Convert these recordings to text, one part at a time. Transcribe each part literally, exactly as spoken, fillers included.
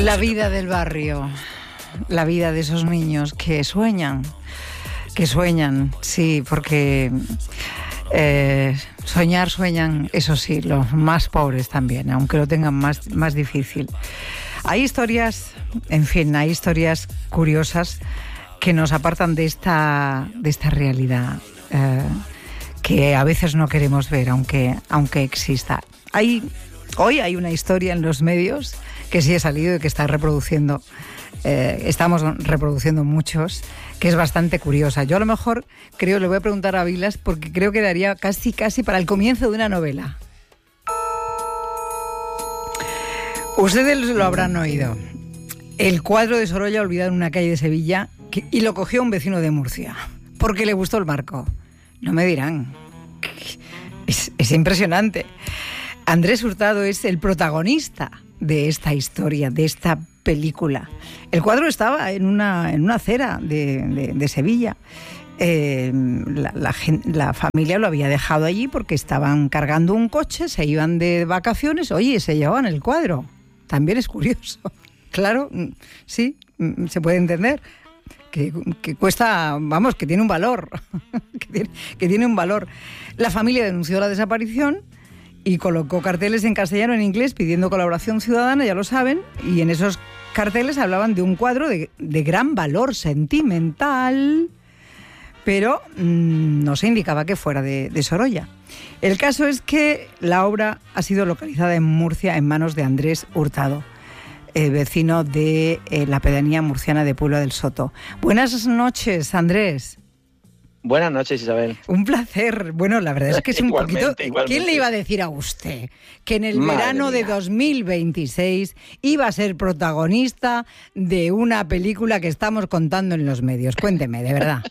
La vida del barrio, la vida de esos niños que sueñan, que sueñan, sí, porque eh, soñar sueñan, eso sí, los más pobres también, aunque lo tengan más, más difícil. Hay historias, en fin, hay historias curiosas que nos apartan de esta, de esta realidad eh, que a veces no queremos ver, aunque, aunque exista. Hay, hoy hay una historia en los medios que sí ha salido y que está reproduciendo, eh, estamos reproduciendo muchos, que es bastante curiosa. Yo a lo mejor creo, le voy a preguntar a Vilas, porque creo que daría casi, casi para el comienzo de una novela. Ustedes lo habrán oído. El cuadro de Sorolla olvidado en una calle de Sevilla que, y lo cogió un vecino de Murcia, porque le gustó el marco. No me dirán. Es, es impresionante. Andrés Hurtado es el protagonista de esta historia, de esta película. El cuadro estaba en una, en una acera de, de, de Sevilla. Eh, la, la, la familia lo había dejado allí porque estaban cargando un coche, se iban de vacaciones, oye, se llevaban el cuadro. También es curioso. Claro, sí, se puede entender. Que, que cuesta, vamos, que tiene un valor. que, tiene, que tiene un valor. La familia denunció la desaparición y colocó carteles en castellano y en inglés pidiendo colaboración ciudadana, ya lo saben, y en esos carteles hablaban de un cuadro de, de gran valor sentimental, pero mmm, no se indicaba que fuera de, de Sorolla. El caso es que la obra ha sido localizada en Murcia en manos de Andrés Hurtado, eh, vecino de eh, la pedanía murciana de Puebla del Soto. Buenas noches, Andrés. Buenas noches, Isabel. Un placer. Bueno, la verdad es que es un igualmente, poquito... igualmente. ¿Quién le iba a decir a usted que en el Madre verano mía. de dos mil veintiséis iba a ser protagonista de una película que estamos contando en los medios? Cuénteme, de verdad.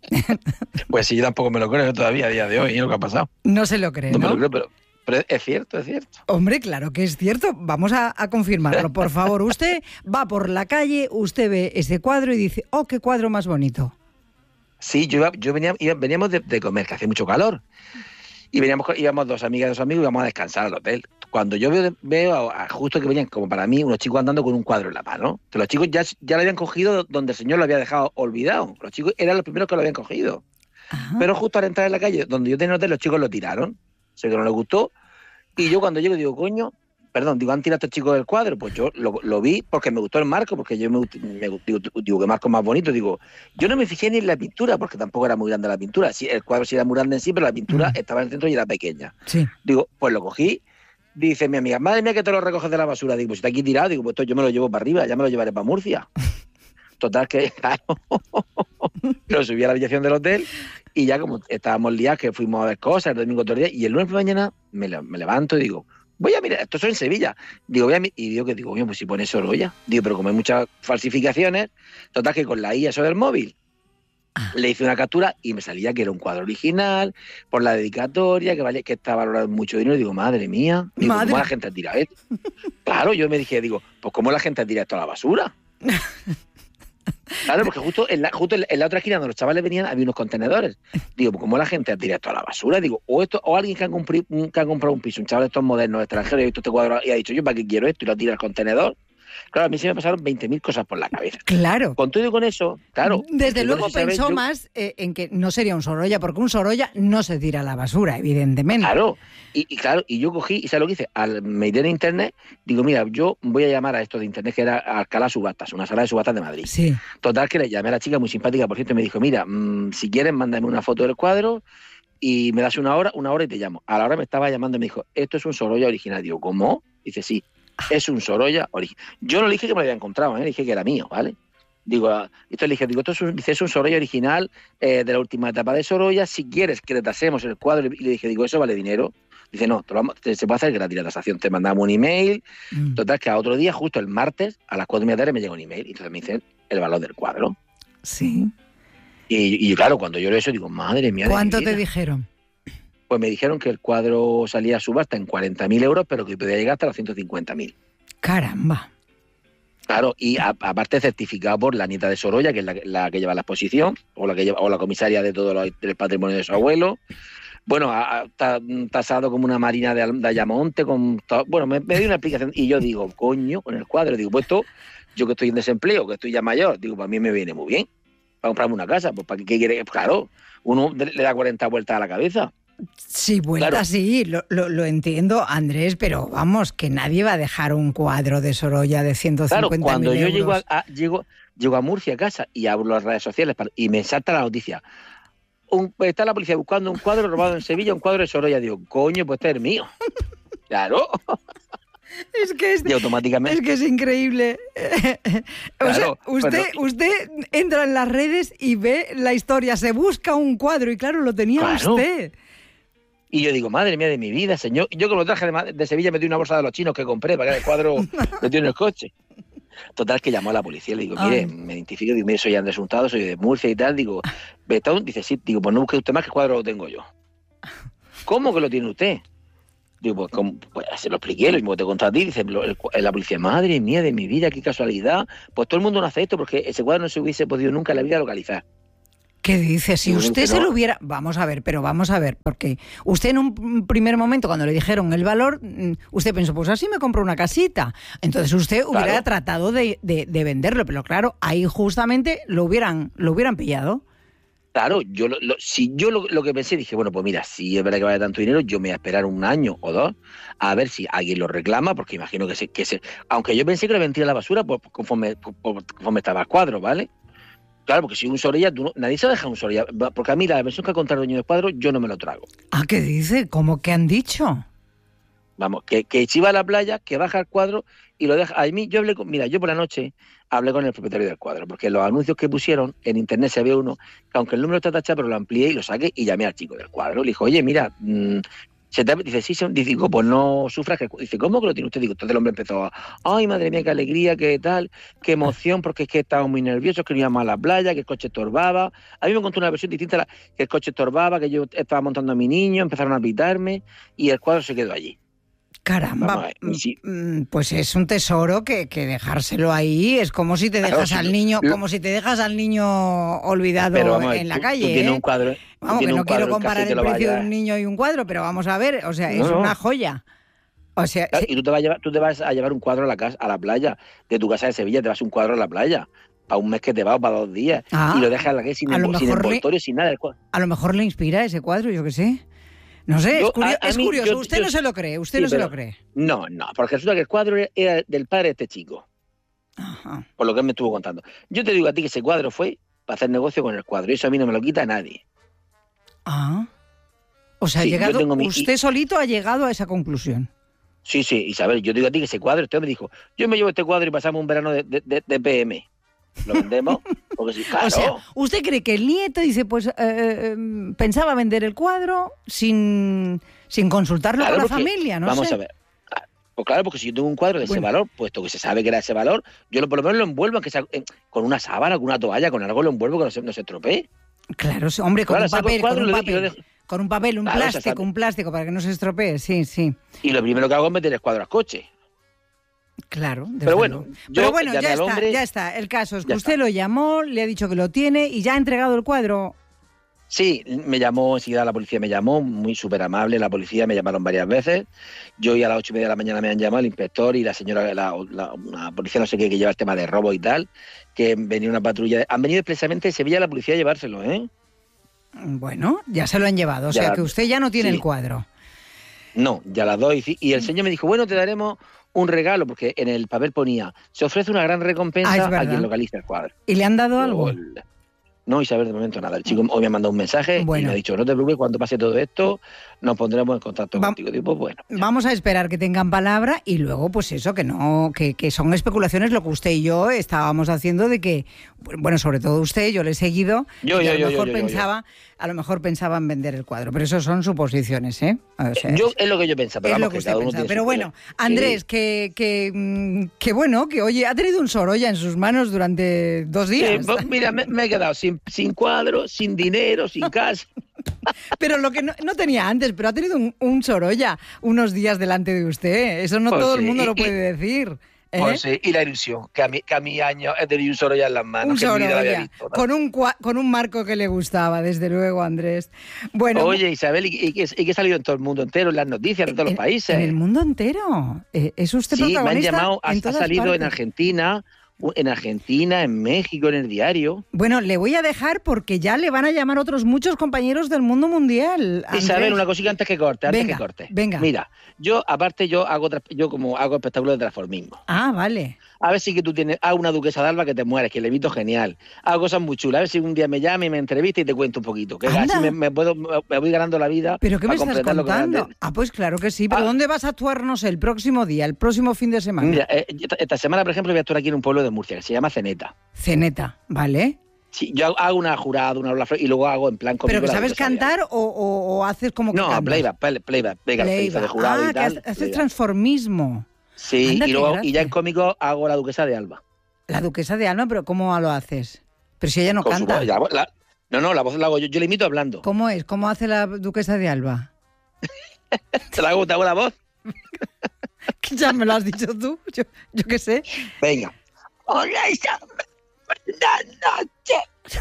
Pues sí, yo tampoco me lo creo todavía a día de hoy, ¿eh? Lo que ha pasado. No se lo cree, No ¿no? me lo creo, pero, pero es cierto, es cierto. Hombre, claro que es cierto. Vamos a, a confirmarlo, por favor. Usted va por la calle, usted ve ese cuadro y dice, oh, qué cuadro más bonito. Sí, yo, iba, yo venía, iba- veníamos de, de comer, que hace mucho calor. Y veníamos, con- íbamos dos amigas y dos amigos y íbamos a descansar al hotel. Cuando yo veo, veo a, a justo que venían, como para mí, unos chicos andando con un cuadro en la mano. Que los chicos ya, ya lo habían cogido donde el señor lo había dejado olvidado. Los chicos eran los primeros que lo habían cogido. Ajá. Pero justo al entrar en la calle, donde yo tenía el hotel, los chicos lo tiraron. Sé que no les gustó. Y yo cuando llego digo, coño, perdón, digo, ¿han tirado estos chicos del cuadro? Pues yo lo, lo vi porque me gustó el marco, porque yo me, gust- me gust- digo, digo, qué marco más bonito. Digo, yo no me fijé ni en la pintura, porque tampoco era muy grande la pintura. Sí, el cuadro sí era muy grande en sí, pero la pintura Mm. estaba en el centro y era pequeña. Sí. Digo, pues lo cogí. Dice mi amiga, madre mía, que te lo recoges de la basura. Digo, pues está aquí tirado. Digo, pues esto yo me lo llevo para arriba, ya me lo llevaré para Murcia. Total que, claro, lo subí a la habitación del hotel y ya como estábamos liados, que fuimos a ver cosas el domingo todo el día, y el lunes por la mañana me, le- me levanto y digo, voy a mirar, esto es en Sevilla. Digo, voy a mi- y digo que digo, oye, pues si pone Sorolla. Digo, pero como hay muchas falsificaciones, total que con la I A eso del móvil, le hice una captura y me salía que era un cuadro original, por la dedicatoria, que vale, que está valorado en mucho dinero. Digo, madre mía, digo, Madre. ¿cómo la gente tira esto? Claro, yo me dije, digo, pues ¿cómo la gente tira esto a la basura? Claro, porque justo en la, justo en la otra esquina donde los chavales venían había unos contenedores. Digo, pues ¿cómo la gente tira esto a la basura? Digo, o esto, o alguien que ha, compri- que ha comprado un piso, un chaval de estos modernos extranjeros, y ha visto este cuadro y ha dicho, yo para qué quiero esto, y lo tira al contenedor. Claro, a mí se me pasaron veinte mil cosas por la cabeza. Claro. Con todo y con eso, claro. Desde con luego eso, Isabel, pensó yo- más eh, en que no sería un Sorolla, porque un Sorolla no se tira a la basura, evidentemente. Claro, y, y claro, y yo cogí, y ¿sabes lo que hice? Al, me iré en internet, digo, mira, yo voy a llamar a esto de internet, que era Alcalá Subastas, una sala de subastas de Madrid. Sí. Total, que le llamé a la chica, muy simpática, por cierto, y me dijo, mira, mmm, si quieres, mándame una foto del cuadro y me das una hora, una hora y te llamo. A la hora me estaba llamando y me dijo, esto es un Sorolla original. Digo, ¿cómo? Dice, sí, es un Sorolla original. Yo no le dije que me lo había encontrado, ¿eh? Le dije que era mío, ¿vale? Digo, ah, esto le dije, digo, esto es un, dice, es un Sorolla original eh, de la última etapa de Sorolla. Si quieres que le tasemos el cuadro, y le dije, digo, ¿eso vale dinero? Dice, no, te lo vamos- te- se puede hacer gratis la tasación. Te mandamos un email. Mm. Total, que a otro día, justo el martes, a las cuatro y media de la tarde, me llega un email. Y entonces me dicen el valor del cuadro. Sí. Y, y claro, cuando yo leo eso, digo, madre mía. de mi ¿Cuánto vida. te dijeron? Pues me dijeron que el cuadro salía a subasta en cuarenta mil euros, pero que podía llegar hasta los ciento cincuenta mil. Caramba. Claro, y a- aparte certificado por la nieta de Sorolla, que es la, la que lleva la exposición, o la que lleva, o la comisaria de todo lo- del patrimonio de su abuelo. Bueno, está tasado como una marina de, de Ayamonte, con to... bueno, me, me dio una explicación y yo digo, coño, con el cuadro, digo, pues esto, yo que estoy en desempleo, que estoy ya mayor, digo, para mí me viene muy bien, para comprarme una casa, pues para qué, qué quiere, claro, uno le da cuarenta vueltas a la cabeza. Sí, vueltas claro. Sí, lo, lo, lo entiendo, Andrés, pero vamos, que nadie va a dejar un cuadro de Sorolla de ciento cincuenta mil Claro, cuando yo euros. llego a, a, llego, llego a Murcia a casa y abro las redes sociales para, y me salta la noticia, un, está la policía buscando un cuadro robado en Sevilla, un cuadro de Sorolla, digo, coño, pues este es el mío. Claro. Es que es, y automáticamente... es que es increíble. O claro, sea, usted, pero... usted entra en las redes y ve la historia, se busca un cuadro y claro, lo tenía claro. usted. Y yo digo, madre mía de mi vida, señor. Yo que lo traje de, de Sevilla metí una bolsa de los chinos que compré para que el cuadro metido en el coche. Total, que llamó a la policía, le digo, mire, Ay. me identifico, digo, mire, soy Andrés Hurtado, soy de Murcia y tal, digo, Betón, dice, sí, digo, pues no busque usted más, que el cuadro lo tengo yo. ¿Cómo que lo tiene usted? Digo, pues, ¿cómo? Pues se lo expliqué, lo mismo que te conté a ti, dice el, el, la policía, madre mía de mi vida, qué casualidad, pues todo el mundo no hace esto porque ese cuadro no se hubiese podido nunca en la vida localizar. ¿Qué dice? Si usted se lo hubiera... Vamos a ver, pero vamos a ver, porque usted en un primer momento, cuando le dijeron el valor, usted pensó, pues así me compro una casita. Entonces usted hubiera claro. tratado de, de, de venderlo, pero claro, ahí justamente lo hubieran, lo hubieran pillado. Claro, yo lo, lo, si yo lo, lo que pensé, dije, bueno, pues mira, si es verdad que vale tanto dinero, yo me voy a esperar un año o dos a ver si alguien lo reclama, porque imagino que se... Que se aunque yo pensé que lo vendría a la basura pues, conforme, conforme estaba el cuadro, ¿vale? Claro, porque si un Sorolla, tú no, nadie se deja un Sorolla, porque a mí la versión que ha contado el dueño del cuadro, yo no me lo trago. Ah, ¿qué dice? ¿Cómo que han dicho? Vamos, que, que si va a la playa, que baja el cuadro y lo deja. A mí, yo hablé con, mira, yo por la noche hablé con el propietario del cuadro, porque los anuncios que pusieron en internet se ve uno, que aunque el número está tachado, pero lo amplié y lo saqué y llamé al chico del cuadro. Le dijo, oye, mira, mmm, se te... dice, sí, dice, digo, pues no sufras. Que... Dice, ¿cómo que lo tiene usted? Digo, entonces el hombre empezó a, ay, madre mía, qué alegría, qué tal, qué emoción, porque es que estaba muy nervioso, que no íbamos a la playa, que el coche estorbaba. A mí me contó una versión distinta, la... que el coche estorbaba, que yo estaba montando a mi niño, empezaron a pitarme y el cuadro se quedó allí. Caramba, ver, sí. Pues es un tesoro que, que dejárselo ahí es como si te dejas claro, al niño, lo... como si te dejas al niño olvidado ver, en la tú, calle. Tú tienes ¿eh? un cuadro, vamos, que no quiero comparar el precio de un niño y un cuadro, pero vamos a ver, o sea, no, es no. una joya. O sea, claro, y tú te vas a llevar, tú te vas a llevar un cuadro a la casa, a la playa, de tu casa de Sevilla, te vas un cuadro a la playa. Para un mes que te va o para dos días. Ah, y lo dejas en la calle sin, envol, sin envoltorio, le, sin nada. A lo mejor le inspira ese cuadro, yo qué sé. No sé, yo, es, curio a, a es mí, curioso. Yo, usted yo, no se lo cree, usted sí, no se lo cree. No, no, porque resulta que el cuadro era del padre de este chico. Ajá. Por lo que él me estuvo contando. Yo te digo a ti que ese cuadro fue para hacer negocio con el cuadro. Y eso a mí no me lo quita nadie. Ah. O sea, sí, ha llegado, mi... usted solito ha llegado a esa conclusión. Sí, sí, Isabel, yo te digo a ti que ese cuadro, este hombre dijo, yo me llevo este cuadro y pasamos un verano de, de, de, de P M. ¿Lo vendemos? Porque sí, claro. O sea, ¿usted cree que el nieto dice, pues, eh, pensaba vender el cuadro sin, sin consultarlo claro, con la familia? No vamos sé. a ver. Pues claro, porque si yo tengo un cuadro de bueno. ese valor, puesto que se sabe que era ese valor, yo lo, por lo menos lo envuelvo, que sea, eh, con una sábana, con una toalla, con algo lo envuelvo que no se, no se estropee. Claro, hombre, con, claro, un, papel, con un papel, dejo... con un papel, un claro, plástico, un plástico, para que no se estropee, sí, sí. Y lo primero que hago es meter el cuadro al coche. Claro, pero bueno, yo pero bueno, ya está, hombre, ya está. El caso es que usted está. lo llamó, le ha dicho que lo tiene y ya ha entregado el cuadro. Sí, me llamó, enseguida la policía me llamó, muy súper amable, la policía me llamaron varias veces. Yo y a las ocho y media de la mañana me han llamado el inspector y la señora, la, la, la policía no sé qué, que lleva el tema de robo y tal, que venía una patrulla. Han venido expresamente de Sevilla a la policía a llevárselo, ¿eh? Bueno, ya se lo han llevado, o ya, sea que usted ya no tiene sí. el cuadro. No, ya las doy. Y el señor me dijo, bueno, te daremos un regalo, porque en el papel ponía, se ofrece una gran recompensa ah, a quien localice el cuadro. ¿Y le han dado algo? El... No, Isabel, de momento nada. El chico hoy me ha mandado un mensaje bueno. y me ha dicho, no te preocupes, cuando pase todo esto, nos pondremos en contacto Va contigo. Digo, pues bueno. Ya. Vamos a esperar que tengan palabra y luego, pues eso, que no, que, que son especulaciones lo que usted y yo estábamos haciendo de que, bueno, sobre todo usted, yo le he seguido, yo, y yo, a lo yo, mejor yo, yo, pensaba, yo. a lo mejor pensaba en vender el cuadro, pero eso son suposiciones, ¿eh? O sea, yo es lo que yo pensaba, pero es vamos, lo que, que usted cada uno pensaba. tiene Pero su bueno, poder. Andrés, sí. que, que, que bueno, que oye, ha tenido un Sorolla en sus manos durante dos días. Sí, pues, mira, me, me he quedado sin, sin cuadro, sin dinero, sin casa. Pero lo que no, no tenía antes, pero ha tenido un, un Sorolla unos días delante de usted. Eso no pues todo sí. el mundo lo puede decir. ¿eh? Pues sí, y la ilusión, que a mi, que a mi año he tenido un Sorolla en las manos. Un que en mi vida la había Sorolla, visto, ¿no? con un, cua- con un marco que le gustaba, desde luego, Andrés. Bueno, Oye, Isabel, y, y, que, y que he salido en todo el mundo entero, en las noticias de todos en, los países. en el mundo entero. Eh, ¿Es usted Sí, me han protagonista llamado, ha, en ha todas salido partes? en Argentina, en Argentina, en México, en el diario. Bueno, le voy a dejar porque ya le van a llamar otros muchos compañeros del mundo mundial. Andrés. Isabel, una cosita antes que corte, antes Venga, que corte. venga. Mira, yo aparte yo hago tra- yo como hago espectáculos de transformismo. Ah, vale. A ver si que tú tienes, hago una duquesa de Alba que te mueres, que le invito genial. Hago cosas muy chulas, a ver si un día me llama y me entrevista y te cuento un poquito. Que Anda. así me, me puedo, me voy ganando la vida. ¿Pero qué me para estás completar lo que me contando? dan de- Ah, pues claro que sí. ¿Pero Ah. dónde vas a actuar, no sé, el próximo día, el próximo fin de semana? Mira, eh, esta, esta semana, por ejemplo, voy a actuar aquí en un pueblo de Murcia que se llama Ceneta. Ceneta, ¿vale? Sí, yo hago- hago una jurada, una Lola Flor, y luego hago en plan ¿Pero cómico que la sabes duquesa de Alba. cantar o, o- o haces como que No, cantas? playback, play- playback, venga, Playback. hizo de jurado Ah, y que tal. haces playback. transformismo. Sí, Anda, y qué luego gracia. y ya en cómico hago la duquesa de Alba. La duquesa de Alba, pero ¿cómo lo haces? Pero si ella no Con su canta. voz, la voz- la- no, no, la voz la hago yo, yo la imito hablando. ¿Cómo es? ¿Cómo hace la duquesa de Alba? ¿Te la hago, te hago la voz? Que ya me lo has dicho tú, yo, yo qué sé. Venga. Hola, Isabel, buenas noches.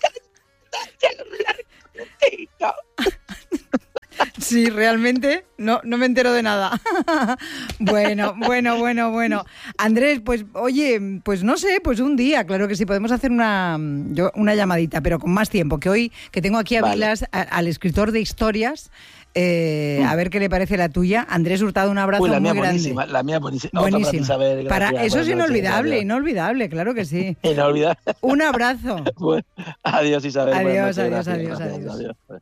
Sí, realmente no, no me entero de nada. Bueno, bueno, bueno, bueno. Andrés, pues oye, pues no sé, pues un día, claro que sí, podemos hacer una, yo, una llamadita, pero con más tiempo, que hoy que tengo aquí a Vale. Vilas, a- al escritor de historias, eh, a ver qué le parece la tuya. Andrés Hurtado, un abrazo Uy, la muy mía grande. buenísima, la mía buenísima. Otra para ti, Buenísima. Isabel, Para, gracias, eso es buenas noches, inolvidable, gracias. inolvidable, claro que sí. Inolvidable. Un abrazo. Bueno, adiós, Isabel. Adiós, buenas noches, adiós, gracias, adiós, gracias, adiós.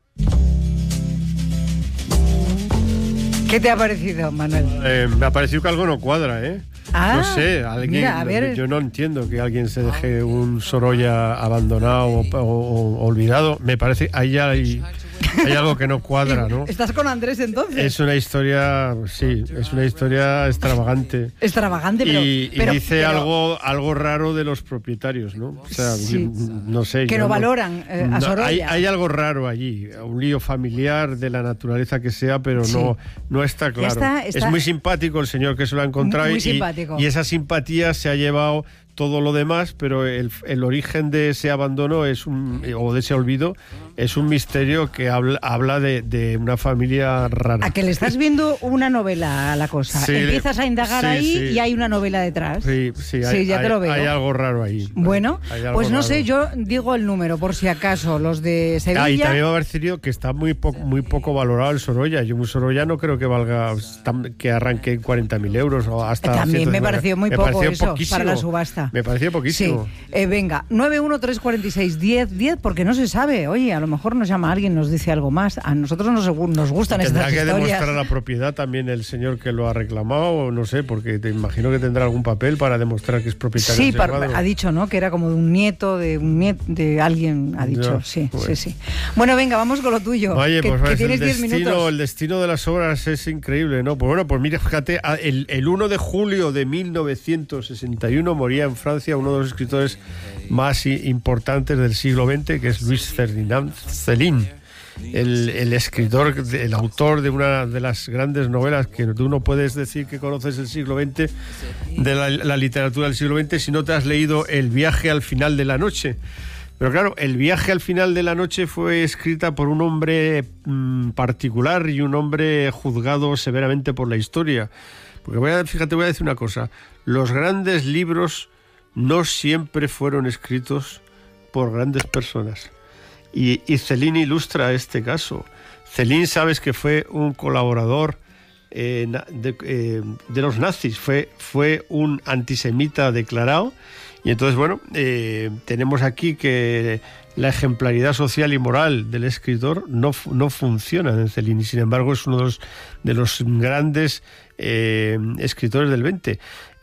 ¿Qué te ha parecido, Manuel? Eh, me ha parecido que algo no cuadra, ¿eh? Ah, no sé, alguien, mira, a ver. yo no entiendo que alguien se deje un Sorolla abandonado o, o- o olvidado. Me parece, ahí ya hay, hay algo que no cuadra, ¿no? ¿Estás con Andrés entonces? Es una historia, sí, es una historia extravagante. Extravagante, pero... y, y pero- dice pero algo algo raro de los propietarios, ¿no? O sea, Sí. yo- no sé. Que yo no valoran, eh, a no, Sorolla. hay, hay algo raro allí, un lío familiar de la naturaleza que sea, pero Sí. no, no está claro. está- está- Es muy simpático el señor que se lo ha encontrado Muy y, simpático. y esa simpatía se ha llevado todo lo demás, pero el, el origen de ese abandono es un, o de ese olvido es un misterio que habla, habla de, de una familia rara. A que le estás viendo una novela a la cosa. Sí, Empiezas a indagar sí, ahí sí. y hay una novela detrás. Sí, sí, hay, ya te hay- lo veo. hay algo raro ahí. Bueno, Hay algo pues no raro. sé, yo digo el número por si acaso, los de Sevilla. Ah, y también me ha parecido que está muy, po- muy poco valorado el Sorolla. Yo un Sorolla no creo que valga, tam- que arranque en cuarenta mil euros o hasta También me ciento cincuenta. pareció muy Me poco pareció eso poquísimo. para la subasta. Me pareció poquísimo. Sí, eh, venga, nueve uno tres cuatro seis diez diez, porque no se sabe. Oye, a lo mejor nos llama alguien, nos dice algo más. A nosotros nos, nos gustan Tendrá estas que historias. demostrar la propiedad también el señor que lo ha reclamado, o no sé, porque te imagino que tendrá algún papel para demostrar que es propietario Sí, de ese par- cuadro. ha dicho, ¿no? Que era como de un nieto, de un nieto, de alguien, ha dicho. Ya, sí, bueno. sí, sí. Bueno, venga, vamos con lo tuyo. Oye, que, pues que es el tienes diez destino, minutos. el destino de las obras es increíble, ¿no? Pues bueno, pues mira, fíjate, a- el, el uno de julio de mil novecientos sesenta y uno moría en Francia uno de los escritores más i- importantes del siglo veinte, que es Luis Ferdinand Céline. El, el escritor, el autor de una de las grandes novelas que tú no puedes decir que conoces el siglo veinte, de la, la literatura del siglo veinte, si no te has leído El viaje al final de la noche. Pero claro, El viaje al final de la noche fue escrita por un hombre mmm, particular y un hombre juzgado severamente por la historia. Porque voy a, fíjate, voy a decir una cosa. Los grandes libros no siempre fueron escritos por grandes personas. Y, y Céline ilustra este caso. Céline, sabes que fue un colaborador eh, na- de, eh, de los nazis, fue, fue un antisemita declarado. Y entonces, bueno, eh, tenemos aquí que la ejemplaridad social y moral del escritor no, fu- no funciona en Céline, y sin embargo es uno de los, de los grandes eh, escritores del veinte.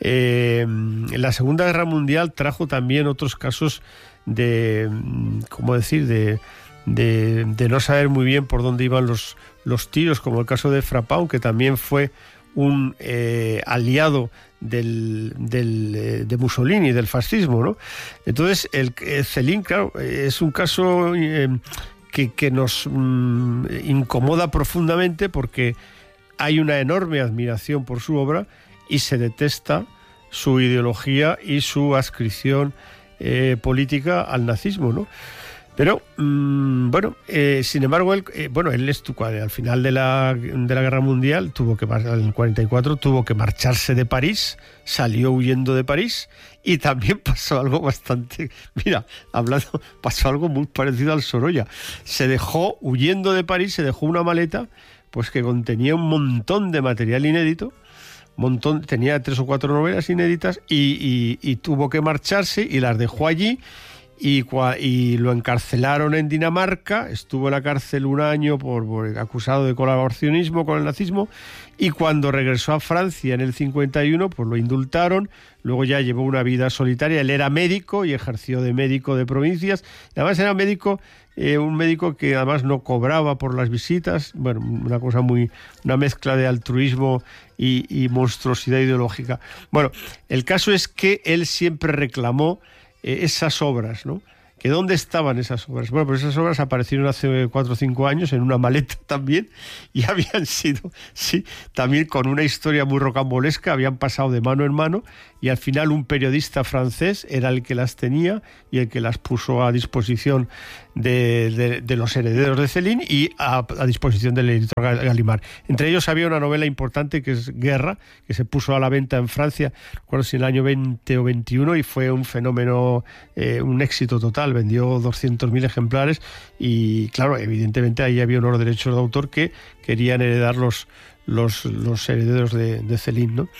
Eh, la Segunda Guerra Mundial trajo también otros casos de, ¿cómo decir?, de, de, de no saber muy bien por dónde iban los, los tiros, como el caso de Frapão, que también fue un eh, aliado del, del, eh, de Mussolini, del fascismo, ¿no? Entonces, el eh, Céline, claro, es un caso eh, que, que nos mm, incomoda profundamente porque hay una enorme admiración por su obra y se detesta su ideología y su adscripción eh, política al nazismo, ¿no? Pero, mmm, bueno, eh, sin embargo, él, eh, bueno, él estuvo, al final de la, de la Guerra Mundial, tuvo que, en el cuarenta y cuatro, tuvo que marcharse de París, salió huyendo de París, y también pasó algo bastante, mira, hablando, pasó algo muy parecido al Sorolla. Se dejó, huyendo de París, se dejó una maleta, pues que contenía un montón de material inédito, montón, tenía tres o cuatro novelas inéditas, y, y, y tuvo que marcharse, y las dejó allí. Y, y lo encarcelaron en Dinamarca, estuvo en la cárcel un año por, por acusado de colaboracionismo con el nazismo, y cuando regresó a Francia en el cincuenta y uno, pues lo indultaron. Luego ya llevó una vida solitaria. Él era médico y ejerció de médico de provincias. Y además era médico, eh, un médico que además no cobraba por las visitas. Bueno, una cosa muy, una mezcla de altruismo y, y monstruosidad ideológica. Bueno, el caso es que él siempre reclamó esas obras, ¿no? ¿Que dónde estaban esas obras? Bueno, pues esas obras aparecieron hace cuatro o cinco años en una maleta también, y habían sido, sí, también con una historia muy rocambolesca, habían pasado de mano en mano, y al final un periodista francés era el que las tenía y el que las puso a disposición de, de, de los herederos de Céline y a, a disposición del editor Gallimard. Entre ellos había una novela importante que es Guerra, que se puso a la venta en Francia, no recuerdo si en el año veinte o veintiuno, y fue un fenómeno, eh, un éxito total, vendió doscientos mil ejemplares, y claro, evidentemente ahí había unos derechos de autor que querían heredar los, los, los herederos de, de Céline, ¿no?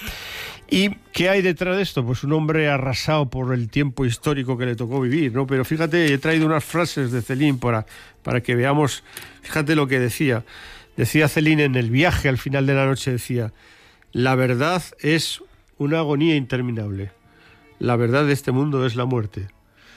¿Y qué hay detrás de esto? Pues un hombre arrasado por el tiempo histórico que le tocó vivir, ¿no? Pero fíjate, he traído unas frases de Céline para, para que veamos, fíjate lo que decía. Decía Céline en El viaje al final de la noche, decía: la verdad es una agonía interminable. La verdad de este mundo es la muerte.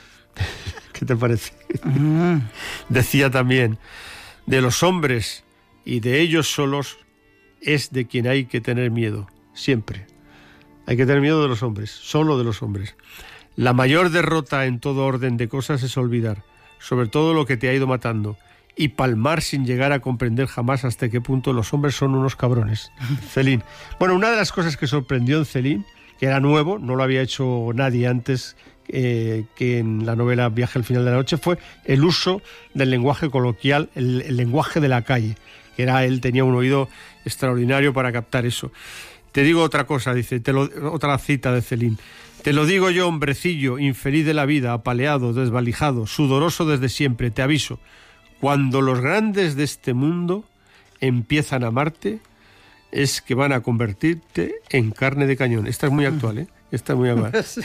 ¿Qué te parece? Uh-huh. Decía también: de los hombres y de ellos solos es de quien hay que tener miedo, siempre. Hay que tener miedo de los hombres, solo de los hombres. La mayor derrota en todo orden de cosas es olvidar, sobre todo lo que te ha ido matando, y palmar sin llegar a comprender jamás hasta qué punto los hombres son unos cabrones. Céline. Bueno, una de las cosas que sorprendió en Céline, que era nuevo, no lo había hecho nadie antes eh, que en la novela Viaje al final de la noche, fue el uso del lenguaje coloquial, el, el lenguaje de la calle, que era, él tenía un oído extraordinario para captar eso. Te digo otra cosa, dice, te lo, otra cita de Céline. Te lo digo yo, hombrecillo, infeliz de la vida, apaleado, desvalijado, sudoroso desde siempre, te aviso. Cuando los grandes de este mundo empiezan a amarte, es que van a convertirte en carne de cañón. Esta es muy actual, ¿eh? Esta es muy actual. Sí,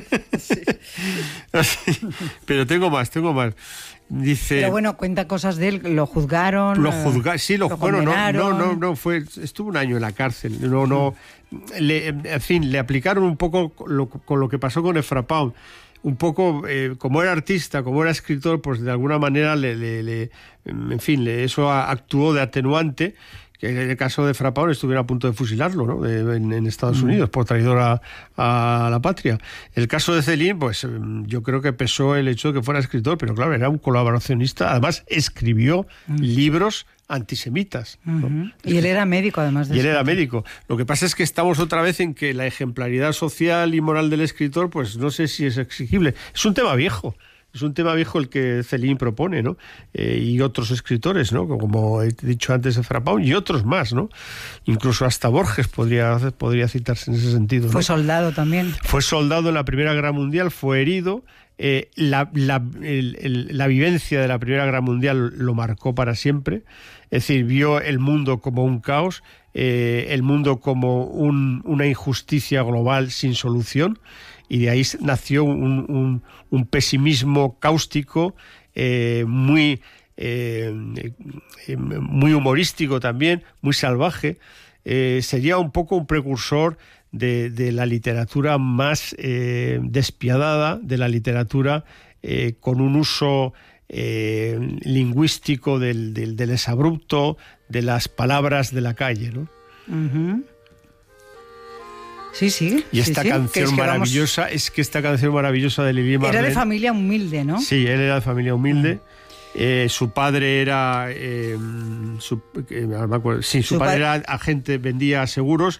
sí. Pero tengo más, tengo más. Dice, pero bueno, cuenta cosas de él, lo juzgaron. Lo juzgaron, sí, lo, lo bueno, no, no, no, no, fue, estuvo un año en la cárcel, no, no, le, en fin, le aplicaron un poco lo, con lo que pasó con Efra Pound, un poco, eh, como era artista, como era escritor, pues de alguna manera, le, le, le en fin, le, eso actuó de atenuante, que en el caso de Efra Pound estuviera a punto de fusilarlo, ¿no? De, en, en Estados mm. Unidos, por traidor a, a la patria. El caso de Céline, pues yo creo que pesó el hecho de que fuera escritor, pero claro, era un colaboracionista, además escribió mm. libros antisemitas, ¿no? Uh-huh. Y él era médico, además de Y él era médico. Lo que pasa es que estamos otra vez en que la ejemplaridad social y moral del escritor, pues no sé si es exigible. Es un tema viejo. Es un tema viejo el que Céline propone, ¿no? Eh, y otros escritores, ¿no? Como he dicho antes, Efra Pound y otros más, ¿no? Incluso hasta Borges podría, podría citarse en ese sentido, ¿no? Fue soldado también. Fue soldado en la Primera Guerra Mundial, fue herido. Eh, la, la, el, el, la vivencia de la Primera Guerra Mundial lo marcó para siempre. Es decir, vio el mundo como un caos, eh, el mundo como un, una injusticia global sin solución. Y de ahí nació un, un, un pesimismo cáustico, eh, muy, eh, muy humorístico también, muy salvaje. Eh, sería un poco un precursor de, de la literatura más eh, despiadada, de la literatura eh, con un uso eh, lingüístico del, del, del exabrupto, de las palabras de la calle, ¿no? Uh-huh. Sí, sí. Y esta sí, sí. canción es maravillosa, vamos... es que esta canción maravillosa de Lili Marlene... Era de familia humilde, ¿no? Sí, él era de familia humilde. Mm. Eh, su padre era... Eh, su, eh, me acuerdo, sí, su, su padre pa... era agente, vendía seguros,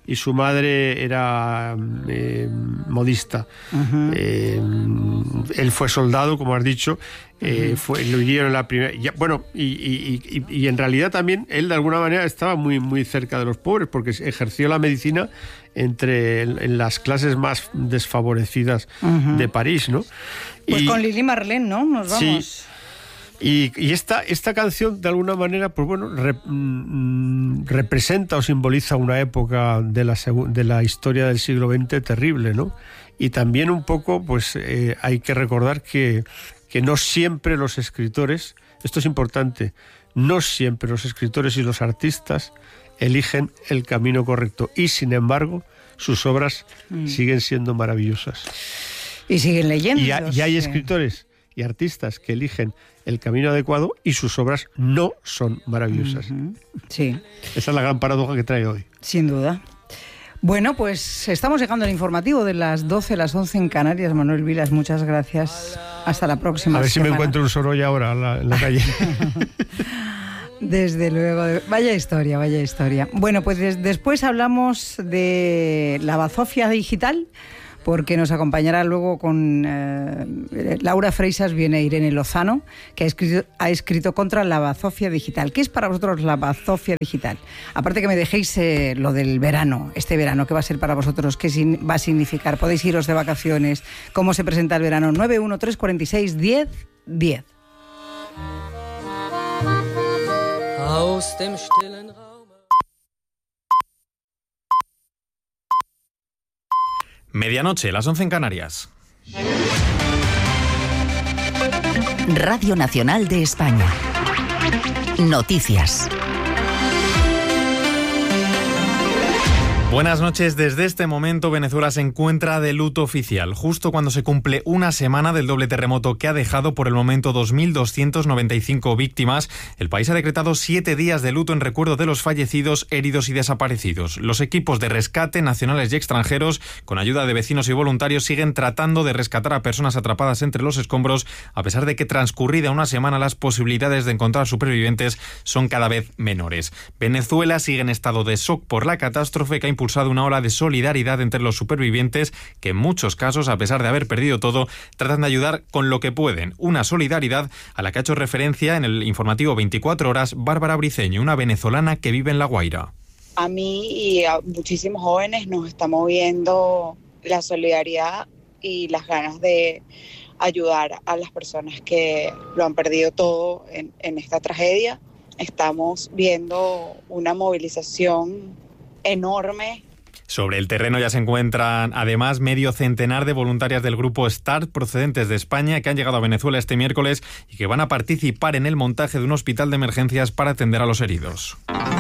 y su madre era eh, modista. Uh-huh. eh, él fue soldado, como has dicho, eh, uh-huh. fue, lo hirieron en la primera... Ya, bueno, y, y, y, y en realidad también él de alguna manera estaba muy, muy cerca de los pobres, porque ejerció la medicina entre en, en las clases más desfavorecidas uh-huh. de París, ¿no? Pues y, con Lili Marlene, ¿no? Nos vamos... Sí. Y, y esta, esta canción, de alguna manera, pues bueno, rep, mm, representa o simboliza una época de la, de la historia del siglo veinte terrible, ¿no? Y también un poco, pues eh, hay que recordar que, que no siempre los escritores, esto es importante, no siempre los escritores y los artistas eligen el camino correcto. Y, sin embargo, sus obras mm. siguen siendo maravillosas. Y siguen leyendo. Y, y hay escritores y artistas que eligen el camino adecuado y sus obras no son maravillosas. Uh-huh. Sí. Esa es la gran paradoja que trae hoy. Sin duda. Bueno, pues estamos llegando al informativo de las doce, las once en Canarias. Manuel Vilas, muchas gracias. Hasta la próxima A ver semana. si me encuentro un Sorolla ahora en la, en la calle. Desde luego. Vaya historia, vaya historia. Bueno, pues des- después hablamos de la bazofia digital, porque nos acompañará luego con eh, Laura Freisas, viene Irene Lozano, que ha escrito, ha escrito contra la bazofia digital. ¿Qué es para vosotros la bazofia digital? Aparte que me dejéis eh, lo del verano, este verano, ¿qué va a ser para vosotros? ¿Qué sin, va a significar? ¿Podéis iros de vacaciones? ¿Cómo se presenta el verano? nueve uno tres cuatro seis diez diez. Aus dem stillen Raum. Medianoche, las once en Canarias. Radio Nacional de España. Noticias. Buenas noches. Desde este momento Venezuela se encuentra de luto oficial, justo cuando se cumple una semana del doble terremoto que ha dejado por el momento dos mil doscientas noventa y cinco víctimas. El país ha decretado siete días de luto en recuerdo de los fallecidos, heridos y desaparecidos. Los equipos de rescate nacionales y extranjeros, con ayuda de vecinos y voluntarios, siguen tratando de rescatar a personas atrapadas entre los escombros, a pesar de que transcurrida una semana las posibilidades de encontrar supervivientes son cada vez menores. Venezuela sigue en estado de shock por la catástrofe que ha impulsado una ola de solidaridad entre los supervivientes que en muchos casos, a pesar de haber perdido todo, tratan de ayudar con lo que pueden. Una solidaridad a la que ha hecho referencia en el informativo veinticuatro horas Bárbara Briceño, una venezolana que vive en La Guaira. A mí y a muchísimos jóvenes nos está moviendo la solidaridad y las ganas de ayudar a las personas que lo han perdido todo en, en esta tragedia. Estamos viendo una movilización enorme. Sobre el terreno ya se encuentran además medio centenar de voluntarias del grupo START procedentes de España que han llegado a Venezuela este miércoles y que van a participar en el montaje de un hospital de emergencias para atender a los heridos.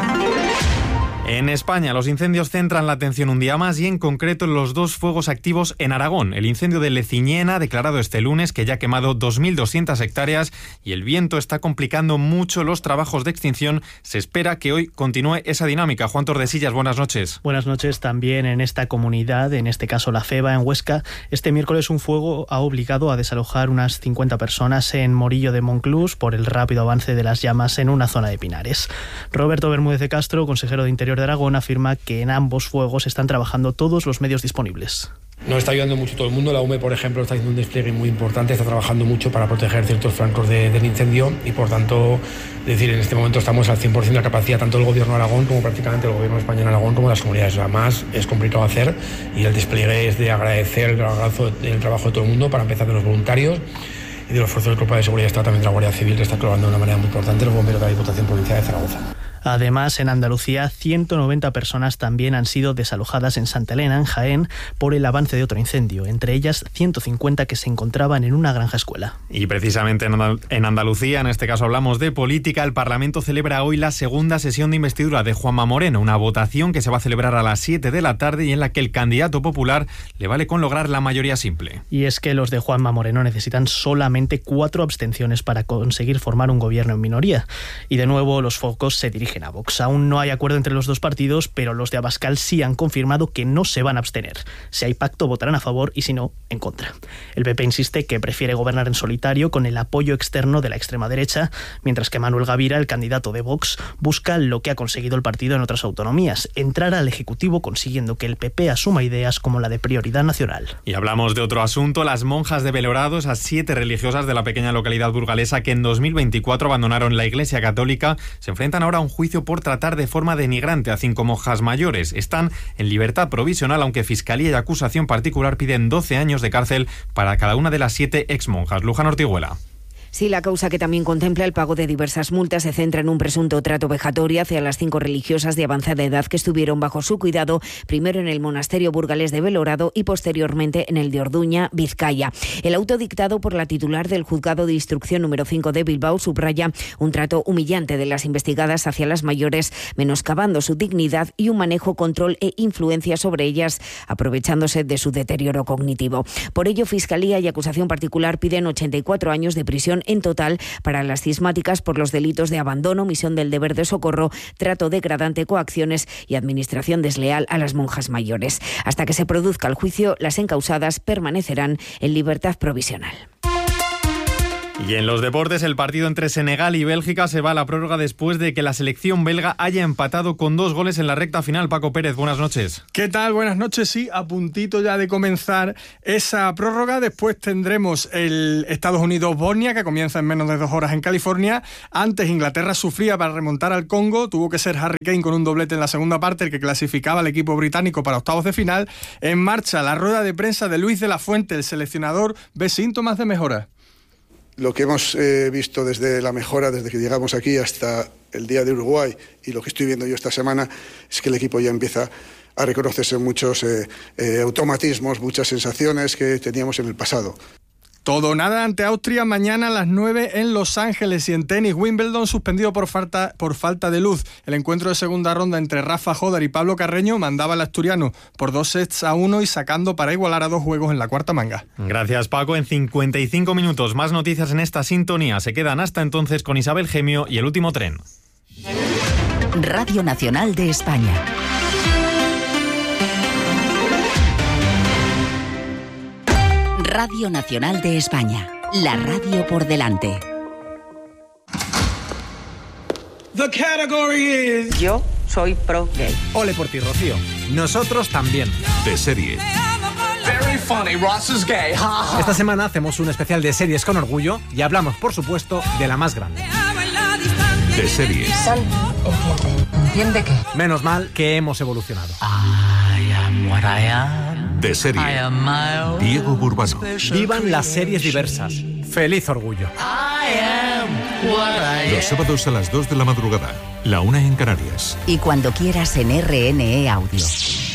En España, los incendios centran la atención un día más y en concreto en los dos fuegos activos en Aragón. El incendio de Leciñena, declarado este lunes, que ya ha quemado dos mil doscientas hectáreas y el viento está complicando mucho los trabajos de extinción. Se espera que hoy continúe esa dinámica. Juan Tordesillas, buenas noches. Buenas noches. También en esta comunidad, en este caso la Feba, en Huesca, este miércoles un fuego ha obligado a desalojar unas cincuenta personas en Morillo de Monclús por el rápido avance de las llamas en una zona de pinares. Roberto Bermúdez de Castro, consejero de Interior de Aragón, afirma que en ambos fuegos están trabajando todos los medios disponibles. Nos está ayudando mucho todo el mundo. La U M E, por ejemplo, está haciendo un despliegue muy importante, está trabajando mucho para proteger ciertos flancos de, del incendio y, por tanto, es decir, en este momento estamos al cien por ciento de la capacidad, tanto el Gobierno de Aragón como prácticamente el Gobierno de España en Aragón como las comunidades. Además, es complicado hacer y el despliegue es de agradecer el, el trabajo de todo el mundo, para empezar de los voluntarios y de los esfuerzos del Cuerpo de Seguridad Estado, también de la Guardia Civil, que está colaborando de una manera muy importante, los bomberos de la Diputación Provincial de Zaragoza. Además, en Andalucía, ciento noventa personas también han sido desalojadas en Santa Elena, en Jaén, por el avance de otro incendio, entre ellas ciento cincuenta que se encontraban en una granja escuela. Y precisamente en Andalucía, en este caso hablamos de política, el Parlamento celebra hoy la segunda sesión de investidura de Juanma Moreno, una votación que se va a celebrar a las siete de la tarde y en la que el candidato popular le vale con lograr la mayoría simple. Y es que los de Juanma Moreno necesitan solamente cuatro abstenciones para conseguir formar un gobierno en minoría. Y de nuevo los focos se dirigen eligen a Vox. Aún no hay acuerdo entre los dos partidos, pero los de Abascal sí han confirmado que no se van a abstener. Si hay pacto, votarán a favor y si no, en contra. El P P insiste que prefiere gobernar en solitario con el apoyo externo de la extrema derecha, mientras que Manuel Gavira, el candidato de Vox, busca lo que ha conseguido el partido en otras autonomías, entrar al Ejecutivo consiguiendo que el P P asuma ideas como la de prioridad nacional. Y hablamos de otro asunto, las monjas de Belorado, esas siete religiosas de la pequeña localidad burgalesa que en dos mil veinticuatro abandonaron la Iglesia Católica, se enfrentan ahora a un juicio por tratar de forma denigrante a cinco monjas mayores. Están en libertad provisional, aunque Fiscalía y acusación particular piden doce años de cárcel para cada una de las siete exmonjas. Luján Ortiguela. Sí, la causa, que también contempla el pago de diversas multas, se centra en un presunto trato vejatorio hacia las cinco religiosas de avanzada edad que estuvieron bajo su cuidado, primero en el monasterio burgalés de Belorado y posteriormente en el de Orduña, Vizcaya. El auto dictado por la titular del Juzgado de Instrucción número cinco de Bilbao subraya un trato humillante de las investigadas hacia las mayores, menoscabando su dignidad y un manejo, control e influencia sobre ellas, aprovechándose de su deterioro cognitivo. Por ello, Fiscalía y acusación particular piden ochenta y cuatro años de prisión en total para las cismáticas por los delitos de abandono, omisión del deber de socorro, trato degradante, coacciones y administración desleal a las monjas mayores. Hasta que se produzca el juicio, las encausadas permanecerán en libertad provisional. Y en los deportes, el partido entre Senegal y Bélgica se va a la prórroga después de que la selección belga haya empatado con dos goles en la recta final. Paco Pérez, buenas noches. ¿Qué tal? Buenas noches. Sí, a puntito ya de comenzar esa prórroga. Después tendremos el Estados Unidos-Bosnia, que comienza en menos de dos horas en California. Antes Inglaterra sufría para remontar al Congo. Tuvo que ser Harry Kane con un doblete en la segunda parte el que clasificaba al equipo británico para octavos de final. En marcha la rueda de prensa de Luis de la Fuente. El seleccionador ve síntomas de mejora. Lo que hemos eh, visto desde la mejora, desde que llegamos aquí hasta el día de Uruguay, y lo que estoy viendo yo esta semana, es que el equipo ya empieza a reconocerse muchos eh, eh, automatismos, muchas sensaciones que teníamos en el pasado. Todo o nada ante Austria mañana a las nueve en Los Ángeles. Y en tenis, Wimbledon suspendido por falta, por falta de luz. El encuentro de segunda ronda entre Rafa Jodar y Pablo Carreño mandaba al asturiano por dos sets a uno y sacando para igualar a dos juegos en la cuarta manga. Gracias, Paco. En cincuenta y cinco minutos más noticias en esta sintonía. Se quedan hasta entonces con Isabel Gemio y El Último Tren. Radio Nacional de España. Radio Nacional de España, la radio por delante. The category is... Yo soy pro gay. Ole por ti, Rocío. Nosotros también. De serie. Very funny, Ross is gay. Esta semana hacemos un especial de series con orgullo y hablamos, por supuesto, de la más grande. De serie. Sal, entiende. ¿Entiende qué? Menos mal que hemos evolucionado. I am what I am. De serie. I am my Diego Burbano. Vivan las series diversas. Feliz orgullo. I am what I am. Los sábados a las dos de la madrugada, la una en Canarias. Y cuando quieras en R N E Audio.